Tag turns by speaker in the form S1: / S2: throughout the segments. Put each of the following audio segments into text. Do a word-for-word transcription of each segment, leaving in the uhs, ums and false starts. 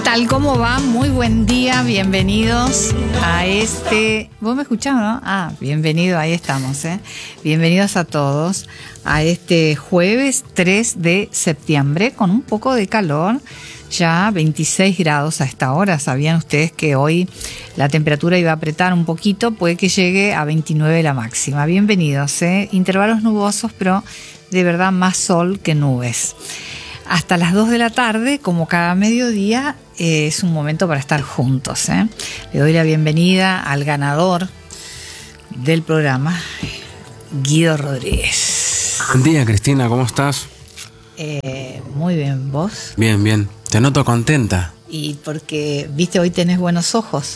S1: tal? ¿Cómo va? Muy buen día, bienvenidos a este... ¿Vos me escuchás, no? Ah, bienvenido, ahí estamos, ¿eh? Bienvenidos a todos a este jueves tres de septiembre con un poco de calor, ya veintiséis grados a esta hora. ¿Sabían ustedes que hoy la temperatura iba a apretar un poquito? Puede que llegue a veintinueve la máxima. Bienvenidos, ¿eh? Intervalos nubosos, pero de verdad más sol que nubes. Hasta las dos de la tarde, como cada mediodía, eh, es un momento para estar juntos, ¿eh? Le doy la bienvenida al ganador del programa, Guido Rodríguez.
S2: Buen día, Cristina, ¿cómo estás?
S1: Eh, muy bien, ¿vos?
S2: Bien, bien. Te noto contenta.
S1: Y porque, viste, hoy tenés buenos ojos.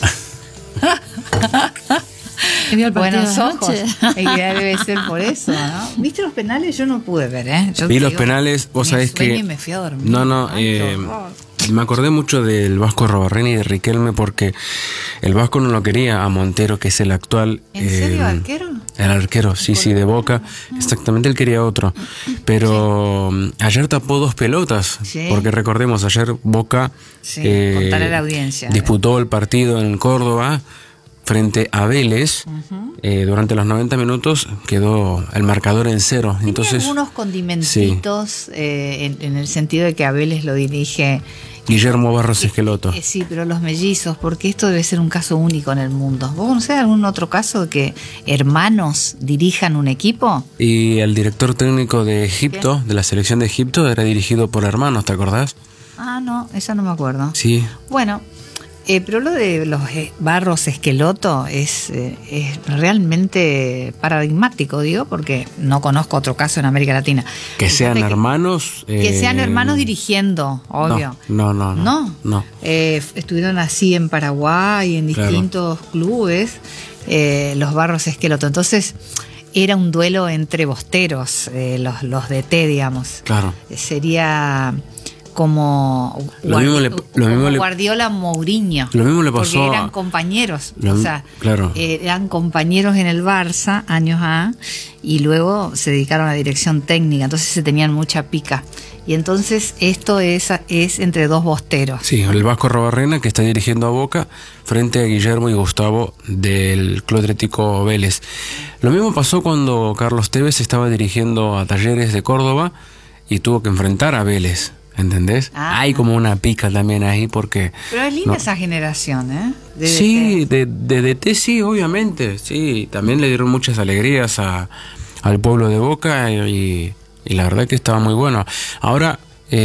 S1: Buenos ojos. Ya debe ser por eso, ¿no? ¿Viste los penales? Yo no pude ver, ¿eh? Yo
S2: Vi los
S1: digo,
S2: penales, vos sabés que...
S1: Me fui a dormir.
S2: No, no, eh, me acordé mucho del Vasco Robarrena y de Riquelme porque el Vasco no lo quería a Montero, que es el actual...
S1: ¿En serio,
S2: eh,
S1: arquero?
S2: El arquero, sí, sí, de Boca. Exactamente, él quería otro. Pero sí, ayer tapó dos pelotas, sí, porque recordemos, ayer Boca...
S1: Sí, eh, contarle a la audiencia.
S2: Disputó el partido en Córdoba frente a Vélez. Uh-huh. eh, durante los noventa minutos quedó el marcador en cero.
S1: Tiene
S2: Entonces,
S1: algunos condimentitos, sí, eh, en, en el sentido de que a Vélez lo dirige
S2: Guillermo Barros Esqueloto.
S1: Eh, sí, pero los mellizos, porque esto debe ser un caso único en el mundo. ¿Vos conocés algún otro caso de que hermanos dirijan un equipo?
S2: Y el director técnico de Egipto, ¿qué? De la selección de Egipto, era dirigido por hermanos, ¿te acordás?
S1: Ah, no, esa no me acuerdo.
S2: Sí.
S1: Bueno... Eh, pero lo de los Barros Esqueloto es, eh, es realmente paradigmático, digo, porque no conozco otro caso en América Latina.
S2: Que sean que, hermanos...
S1: Eh, que sean hermanos dirigiendo, obvio.
S2: No, no, no.
S1: No,
S2: no.
S1: Eh, estuvieron así en Paraguay, en distintos claro. clubes, eh, los Barros Esqueloto. Entonces... era un duelo entre bosteros, eh, los, los D T, digamos.
S2: Claro.
S1: Eh, sería... como,
S2: lo mismo le, lo
S1: como
S2: mismo le,
S1: Guardiola Mourinho.
S2: Lo mismo le pasó.
S1: Porque eran compañeros.
S2: Lo,
S1: o sea,
S2: claro.
S1: eh, eran compañeros en el Barça, años A, y luego se dedicaron a dirección técnica. Entonces se tenían mucha pica. Y entonces esto es, es entre dos bosteros.
S2: Sí, el Vasco Robarrena, que está dirigiendo a Boca, frente a Guillermo y Gustavo del Club Atlético Vélez. Lo mismo pasó cuando Carlos Tevez estaba dirigiendo a Talleres de Córdoba y tuvo que enfrentar a Vélez. ¿Entendés? Ah, hay como una pica también ahí porque...
S1: Pero es linda,
S2: no,
S1: esa generación, ¿eh? De
S2: sí, de, de D T sí, obviamente. Sí, también le dieron muchas alegrías a, al pueblo de Boca y, y la verdad que estaba muy bueno. Ahora,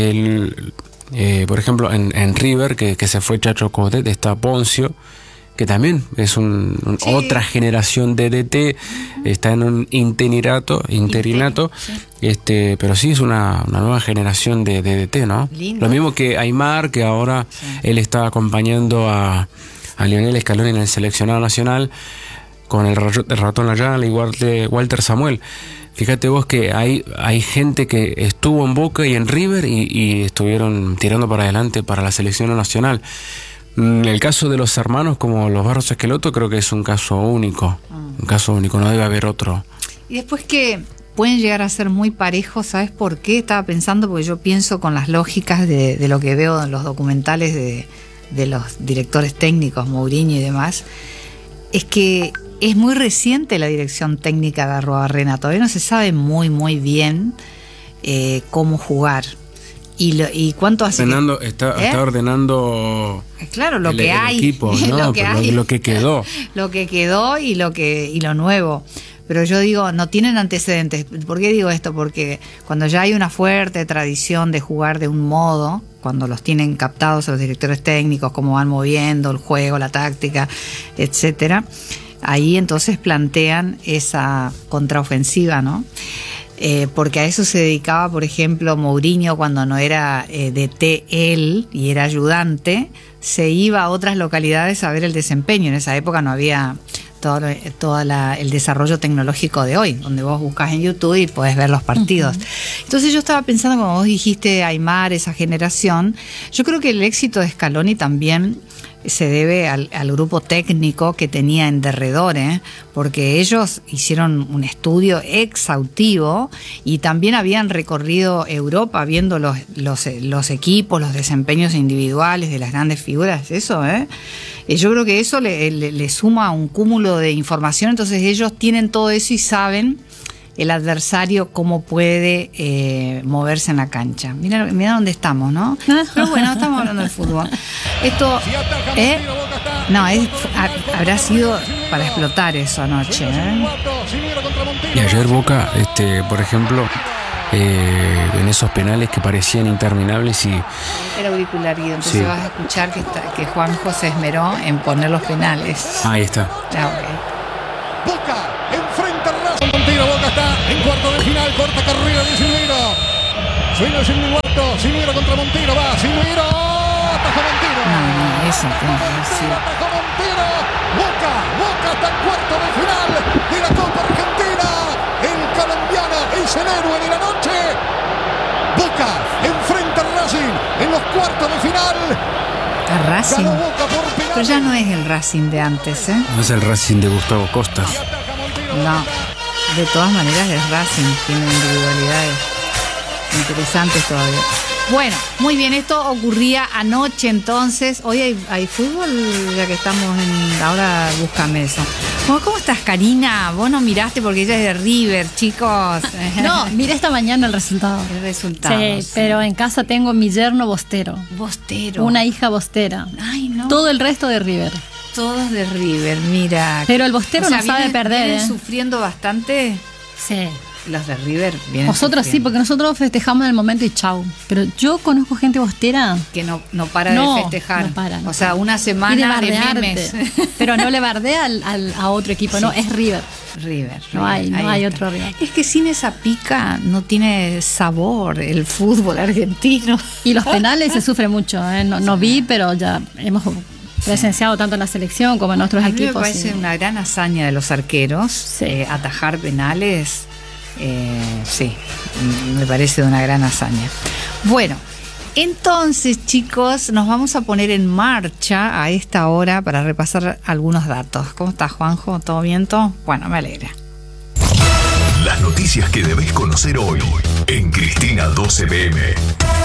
S2: el, eh, por ejemplo, en, en River, que, que se fue Chacho Coudet, está Poncio, que también es un, un, sí, otra generación de D T, uh-huh, está en un interinato, interinato, sí, este, pero sí es una, una nueva generación de, de D T, ¿no?
S1: Lindo.
S2: Lo mismo que Aymar, que ahora sí, él está acompañando a, a Lionel Scaloni en el seleccionado nacional con el, el ratón Ayala, igual de Walter Samuel. Fíjate vos que hay, hay gente que estuvo en Boca y en River y, y estuvieron tirando para adelante para la selección nacional. El caso de los hermanos como los Barros Esqueloto creo que es un caso único, un caso único, no debe haber otro.
S1: Y después que pueden llegar a ser muy parejos, ¿sabes por qué? Estaba pensando, porque yo pienso con las lógicas de, de lo que veo en los documentales de, de los directores técnicos, Mourinho y demás, es que es muy reciente la dirección técnica de Arruabarrena, todavía no se sabe muy muy bien eh, cómo jugar. ¿Y, lo, y cuánto hace?
S2: Ordenando,
S1: que,
S2: está,
S1: ¿eh?
S2: está ordenando
S1: claro, lo
S2: el,
S1: que
S2: el
S1: hay,
S2: equipo, ¿no?
S1: lo, que hay.
S2: lo que quedó.
S1: Lo que quedó y lo que y lo nuevo. Pero yo digo, no tienen antecedentes. ¿Por qué digo esto? Porque cuando ya hay una fuerte tradición de jugar de un modo, cuando los tienen captados los directores técnicos, cómo van moviendo el juego, la táctica, etcétera, ahí entonces plantean esa contraofensiva, ¿no? Eh, porque a eso se dedicaba, por ejemplo, Mourinho cuando no era eh, D T él y era ayudante, se iba a otras localidades a ver el desempeño. En esa época no había todo, todo la, el desarrollo tecnológico de hoy, donde vos buscas en YouTube y podés ver los partidos. Uh-huh. Entonces yo estaba pensando, como vos dijiste, Aymar, esa generación, yo creo que el éxito de Scaloni también se debe al, al grupo técnico que tenía en derredor, ¿eh? Porque ellos hicieron un estudio exhaustivo y también habían recorrido Europa viendo los, los, los equipos, los desempeños individuales de las grandes figuras, eso, ¿eh? Yo creo que eso le, le, le suma un cúmulo de información, entonces ellos tienen todo eso y saben el adversario cómo puede eh, moverse en la cancha. Mira, mira dónde estamos, ¿no? Pero bueno, estamos hablando de fútbol. Esto, ¿eh? No, es, ha, habrá sido para explotar eso anoche, ¿eh?
S2: Y ayer Boca, este, por ejemplo, eh, en esos penales que parecían interminables y...
S1: Era auricular, y entonces
S2: sí.
S1: Vas a escuchar que, está, que Juanjo se esmeró en poner los penales.
S2: Ahí está.
S1: Ah, okay.
S3: Boca enfrenta a Racing. Montero, Boca está en cuarto de final, corta carrera de Silveiro. Suena Silveiro, Silveiro contra Montero, va, Silveiro, ataja Montero.
S1: No, no, eso tengo que decir.
S3: Ataja Montero, Boca, Boca está en cuarto de final de la Copa Argentina. El colombiano es el héroe de la noche. Boca enfrenta a Racing en los cuartos de final.
S1: A Racing.
S3: Ganó Boca por penales.
S1: Pero ya no es el Racing de antes, ¿eh?
S2: No es el Racing de Gustavo Costa.
S1: No, de todas maneras es Racing, tiene individualidades interesantes todavía. Bueno, muy bien, esto ocurría anoche entonces. Hoy hay, hay fútbol, ya que estamos en... Ahora búscame eso. ¿Cómo, ¿Cómo estás, Karina? Vos no miraste porque ella es de River, chicos.
S4: No, miré esta mañana el resultado.
S1: El resultado.
S4: Sí, sí, pero en casa tengo mi yerno bostero.
S1: Bostero.
S4: Una hija bostera.
S1: Ay, no.
S4: Todo el resto de River.
S1: Todos de River, mira.
S4: Pero el bostero
S1: o sea,
S4: no sabe
S1: vienen,
S4: perder.
S1: ¿Vienen
S4: ¿eh?
S1: sufriendo bastante?
S4: Sí.
S1: Los de River vienen
S4: Nosotros
S1: sufriendo.
S4: sí, porque nosotros festejamos en el momento y chau. Pero yo conozco gente bostera
S1: que no, no para
S4: no,
S1: de festejar.
S4: No para, no
S1: o sea,
S4: para.
S1: una semana
S4: y de,
S1: de
S4: bardearte.
S1: memes.
S4: Pero no le bardea al, al, a otro equipo, sí. No, es River.
S1: River.
S4: No
S1: River,
S4: hay, no hay
S1: está.
S4: otro rival.
S1: Es que sin esa pica no tiene sabor el fútbol argentino.
S4: Y los penales se sufre mucho, ¿eh? No, no vi, pero ya hemos presenciado tanto en la selección como en otros
S1: a mí
S4: equipos.
S1: Me parece
S4: y...
S1: una gran hazaña de los arqueros,
S4: sí.
S1: eh, atajar penales. Eh, sí, me parece una gran hazaña. Bueno, entonces, chicos, nos vamos a poner en marcha a esta hora para repasar algunos datos. ¿Cómo estás, Juanjo? ¿Todo bien? ¿Todo? Bueno, me alegra.
S5: Las noticias que debés conocer hoy en Cristina doce P M.